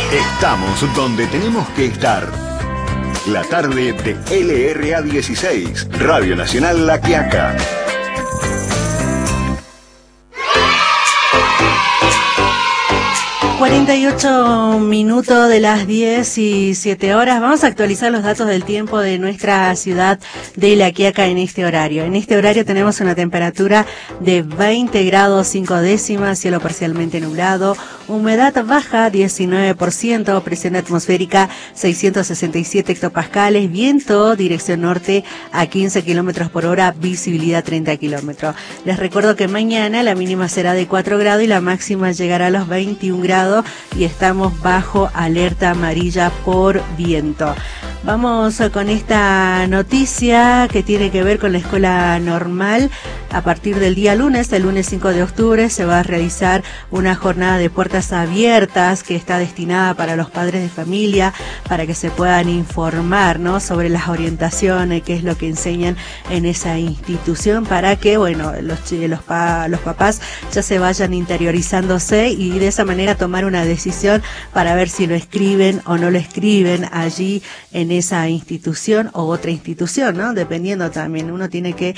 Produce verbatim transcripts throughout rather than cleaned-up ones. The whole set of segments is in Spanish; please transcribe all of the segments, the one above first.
Estamos donde tenemos que estar. La tarde de L R A dieciséis, Radio Nacional La Quiaca. cuarenta y ocho minutos de las diez y siete horas. Vamos a actualizar los datos del tiempo de nuestra ciudad de La Quiaca en este horario. En este horario tenemos una temperatura de veinte grados cinco décimas, cielo parcialmente nublado, humedad baja diecinueve por ciento, presión atmosférica seiscientos sesenta y siete hectopascales, viento dirección norte a quince kilómetros por hora, visibilidad treinta kilómetros. Les recuerdo que mañana la mínima será de cuatro grados y la máxima llegará a los veintiún grados y estamos bajo alerta amarilla por viento. Vamos con esta noticia que tiene que ver con la escuela normal. A partir del día lunes, el lunes cinco de octubre, se va a realizar una jornada de puertas abiertas que está destinada para los padres de familia, para que se puedan informar, ¿no?, sobre las orientaciones, qué es lo que enseñan en esa institución, para que, bueno, los, los, pa, los papás ya se vayan interiorizándose y de esa manera tomar una decisión para ver si lo escriben o no lo escriben allí en esa institución o otra institución, ¿no? Dependiendo también, uno tiene que,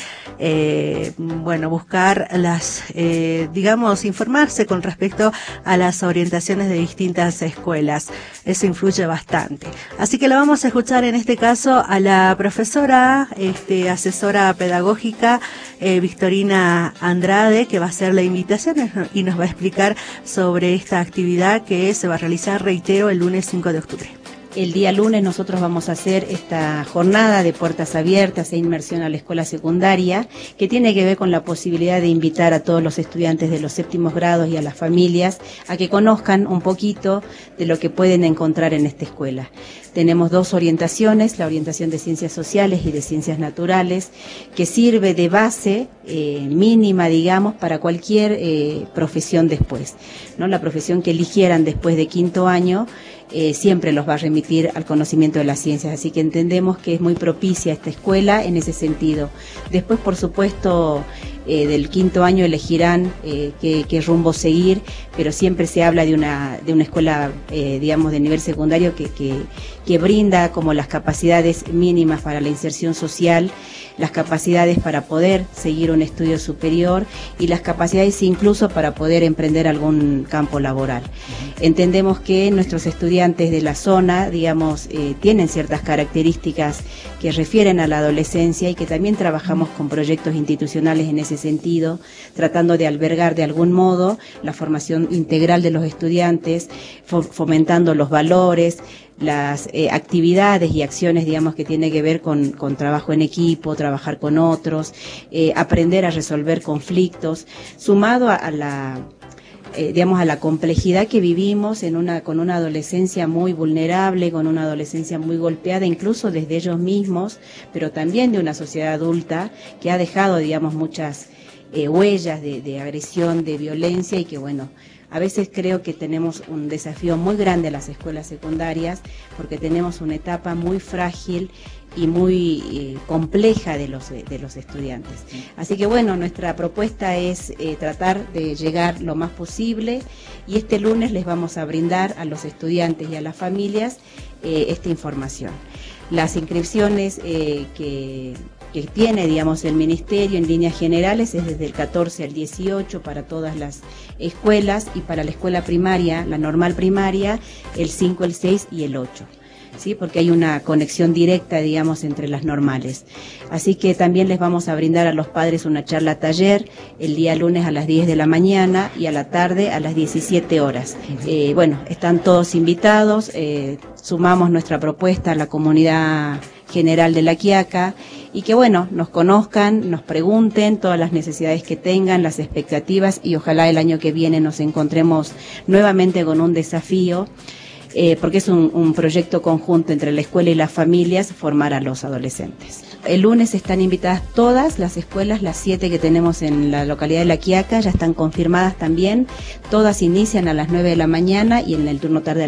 eh, bueno, buscar las, eh, digamos, informarse con respecto a las orientaciones de distintas escuelas. Eso influye bastante. Así que lo vamos a escuchar en este caso a la profesora, este, asesora pedagógica, eh, Victorina Andrade, que va a hacer la invitación y nos va a explicar sobre esta actividad que se va a realizar, reitero, el lunes cinco de octubre. El día lunes nosotros vamos a hacer esta jornada de puertas abiertas e inmersión a la escuela secundaria, que tiene que ver con la posibilidad de invitar a todos los estudiantes de los séptimos grados y a las familias a que conozcan un poquito de lo que pueden encontrar en esta escuela. Tenemos dos orientaciones, la orientación de ciencias sociales y de ciencias naturales, que sirve de base eh, mínima, digamos, para cualquier eh, profesión después, ¿no? La profesión que eligieran después de quinto año eh, siempre los va a remitir al conocimiento de las ciencias, así que entendemos que es muy propicia esta escuela en ese sentido. Después, por supuesto, eh, del quinto año elegirán eh, qué, qué rumbo seguir, pero siempre se habla de una de una escuela, eh, digamos, de nivel secundario que, que, que brinda como las capacidades mínimas para la inserción social, las capacidades para poder seguir un estudio superior y las capacidades incluso para poder emprender algún campo laboral. Entendemos que nuestros estudiantes de la zona, digamos, eh, tienen ciertas características que refieren a la adolescencia y que también trabajamos con proyectos institucionales en ese sentido, tratando de albergar de algún modo la formación integral de los estudiantes, fomentando los valores, las eh, actividades y acciones, digamos, que tiene que ver con, con trabajo en equipo, trabajar con otros, eh, aprender a resolver conflictos, sumado a, a la, eh, digamos, a la complejidad que vivimos en una, con una adolescencia muy vulnerable, con una adolescencia muy golpeada, incluso desde ellos mismos, pero también de una sociedad adulta que ha dejado, digamos, muchas eh, huellas de, de agresión, de violencia y que, bueno, a veces creo que tenemos un desafío muy grande a las escuelas secundarias porque tenemos una etapa muy frágil y muy eh, compleja de los de los estudiantes. Así que bueno, nuestra propuesta es eh, tratar de llegar lo más posible y este lunes les vamos a brindar a los estudiantes y a las familias eh, esta información. Las inscripciones eh, que que tiene, digamos, el Ministerio en líneas generales es desde el catorce al dieciocho para todas las escuelas y para la escuela primaria, la normal primaria, el cinco, el seis y el ocho. ¿Sí? Porque hay una conexión directa, digamos, entre las normales. Así que también les vamos a brindar a los padres una charla taller el día lunes a las diez de la mañana y a la tarde a las diecisiete horas. Eh, bueno, están todos invitados, eh, sumamos nuestra propuesta a la comunidad general de La Quiaca y que, bueno, nos conozcan, nos pregunten todas las necesidades que tengan, las expectativas y ojalá el año que viene nos encontremos nuevamente con un desafío. Eh, porque es un, un proyecto conjunto entre la escuela y las familias, formar a los adolescentes. El lunes están invitadas todas las escuelas, las siete que tenemos en la localidad de La Quiaca, ya están confirmadas también, todas inician a las nueve de la mañana y en el turno tarde a las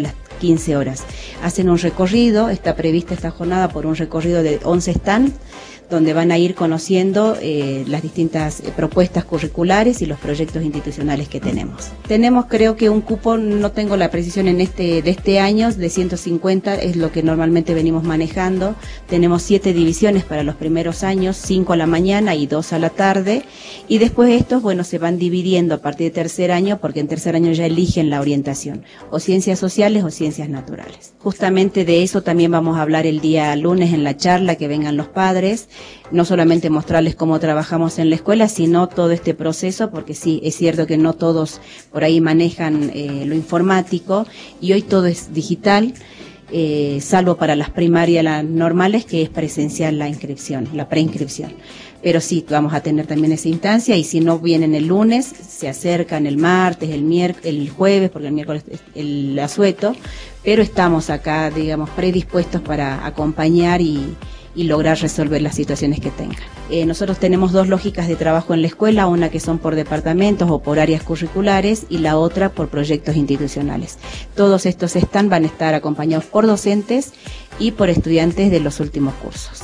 quince horas. Hacen un recorrido, está prevista esta jornada por un recorrido de once stands, donde van a ir conociendo eh, las distintas eh, propuestas curriculares y los proyectos institucionales que tenemos. Tenemos, creo que un cupo, no tengo la precisión en este de este año, de ciento cincuenta, es lo que normalmente venimos manejando. Tenemos siete divisiones para los primeros años, cinco a la mañana y dos a la tarde, y después estos, bueno, se van dividiendo a partir de tercer año, porque en tercer año ya eligen la orientación, o ciencias sociales o ciencias naturales. Justamente de eso también vamos a hablar el día lunes en la charla, que vengan los padres, no solamente mostrarles cómo trabajamos en la escuela, sino todo este proceso, porque sí, es cierto que no todos por ahí manejan eh, lo informático, y hoy todo es digital, eh, salvo para las primarias las normales, que es presencial la inscripción, la preinscripción. Pero sí, vamos a tener también esa instancia, y si no vienen el lunes, se acercan el martes, el miércoles, el jueves, porque el miércoles es el asueto, pero estamos acá, digamos, predispuestos para acompañar y y lograr resolver las situaciones que tengan. Eh, nosotros tenemos dos lógicas de trabajo en la escuela, una que son por departamentos o por áreas curriculares, y la otra por proyectos institucionales. Todos estos stands van a estar acompañados por docentes y por estudiantes de los últimos cursos.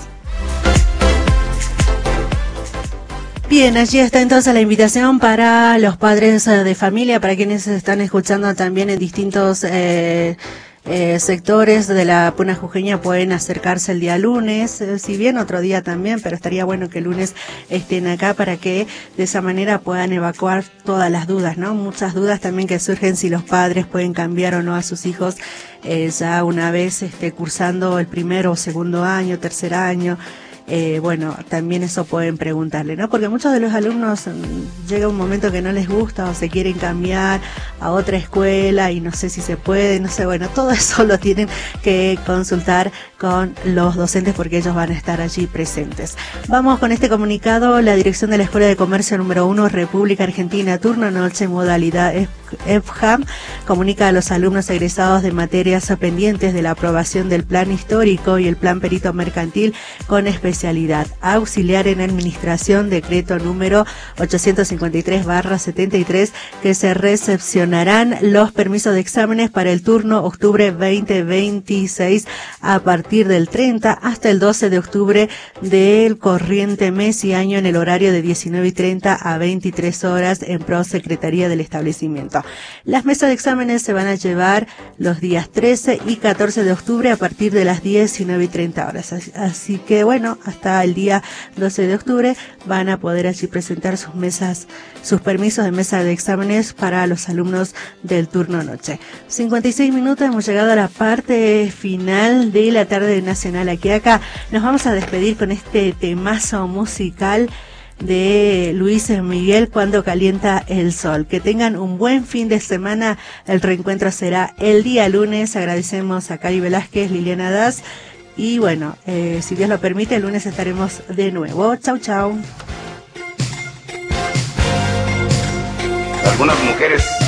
Bien, allí está entonces la invitación para los padres de familia, para quienes están escuchando también en distintos eh, Eh, sectores de la Puna Jujeña. Pueden acercarse el día lunes, eh, si bien otro día también, pero estaría bueno que el lunes estén acá para que de esa manera puedan evacuar todas las dudas, ¿no? Muchas dudas también que surgen si los padres pueden cambiar o no a sus hijos eh, ya una vez este, cursando el primero o segundo año, tercer año. Eh, bueno, también eso pueden preguntarle, ¿no? Porque muchos de los alumnos mmm, llega un momento que no les gusta o se quieren cambiar a otra escuela y no sé si se puede, no sé, bueno, todo eso lo tienen que consultar con los docentes porque ellos van a estar allí presentes. Vamos con este comunicado. La dirección de la Escuela de Comercio número uno, República Argentina, turno noche, modalidad E F H A M, comunica a los alumnos egresados de materias pendientes de la aprobación del plan histórico y el plan perito mercantil con especialidad auxiliar en administración, decreto número ochocientos cincuenta y tres barra setenta y tres, que se recepcionarán los permisos de exámenes para el turno octubre veinte veintiséis a partir del treinta hasta el doce de octubre del corriente mes y año en el horario de diecinueve y treinta a veintitrés horas en prosecretaría del establecimiento. Las mesas de exámenes se van a llevar los días trece y catorce de octubre a partir de las diecinueve y treinta horas. Así que bueno, hasta el día doce de octubre van a poder allí presentar sus mesas, sus permisos de mesa de exámenes para los alumnos del turno noche. cincuenta y seis minutos, hemos llegado a la parte final de la tarde nacional aquí acá. Nos vamos a despedir con este temazo musical de Luis Miguel, Cuando calienta el sol. Que tengan un buen fin de semana. El reencuentro será el día lunes. Agradecemos a Cari Velázquez, Liliana Das, y bueno, eh, si Dios lo permite, el lunes estaremos de nuevo. Chau, chau. Algunas mujeres